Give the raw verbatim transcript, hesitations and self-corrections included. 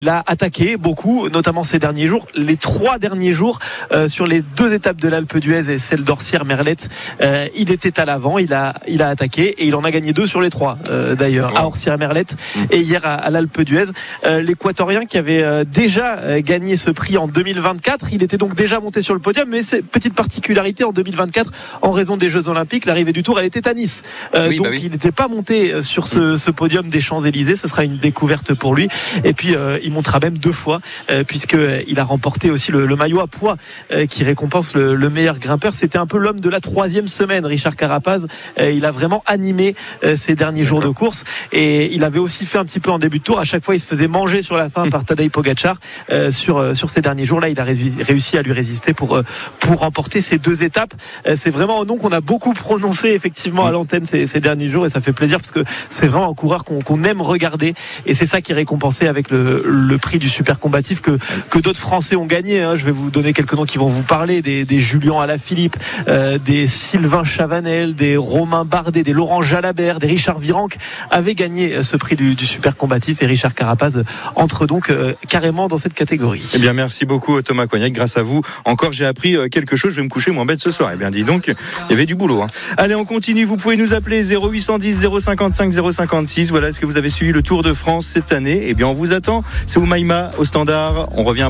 Il a attaqué beaucoup, notamment ces derniers jours. Les trois derniers jours, euh, sur les deux étapes de l'Alpe d'Huez et celle d'Orsières-Merlette, euh, il était à l'avant, il a, il a attaqué et il en a gagné deux sur les trois, euh, d'ailleurs, à Orsières-Merlette et hier à, à l'Alpe d'Huez. Euh, L'Équatorien qui avait euh, déjà euh, gagné ce prix en deux mille vingt-quatre, il était donc déjà monté sur le podium, mais c'est petite particularité en deux mille vingt-quatre, en raison des Jeux Olympiques, l'arrivée du Tour, elle était à Nice. Euh, oui, donc bah oui. il n'était pas monté sur ce, ce podium des Champs-Élysées, ce sera une découverte pour lui. Et puis, euh, il montera même deux fois euh, puisque euh, il a remporté aussi le, le maillot à poids euh, qui récompense le, le meilleur grimpeur. C'était un peu l'homme de la troisième semaine, Richard Carapaz. Euh, il a vraiment animé euh, ces derniers D'accord. jours de course et il avait aussi fait un petit peu en début de tour. À chaque fois, il se faisait manger sur la fin par Tadej Pogačar. Euh, sur euh, sur ces derniers jours-là, il a réussi à lui résister pour euh, pour remporter ces deux étapes. Euh, c'est vraiment un nom qu'on a beaucoup prononcé effectivement à l'antenne ces, ces derniers jours et ça fait plaisir parce que c'est vraiment un coureur qu'on, qu'on aime regarder et c'est ça qui est récompensé avec le, le prix du super combatif que, que d'autres Français ont gagné. Hein. Je vais vous donner quelques noms qui vont vous parler, des, des Julien Alaphilippe, euh, des Sylvain Chavanel, des Romain Bardet, des Laurent Jalabert, des Richard Virenque avaient gagné ce prix du, du super combatif et Richard Carapaz entre donc euh, carrément dans cette catégorie. Eh bien merci beaucoup Thomas Cognac, grâce à vous encore j'ai appris quelque chose, je vais me coucher moins bête ce soir. Eh bien dis donc, il y avait du boulot. Hein. Allez on continue, vous pouvez nous appeler zéro huit cent dix zéro cinquante-cinq zéro cinquante-six. Voilà, est-ce que vous avez suivi le Tour de France cette année? Eh bien on vous attend, c'est Oumaima au standard, on revient